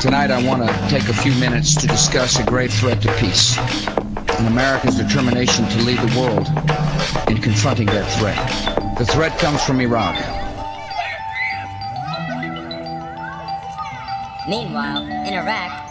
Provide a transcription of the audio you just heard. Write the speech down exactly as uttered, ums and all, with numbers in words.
Tonight I want to take a few minutes to discuss a great threat to peace and America's determination to lead the world in confronting that threat. The threat comes from Iraq. Meanwhile, in Iraq,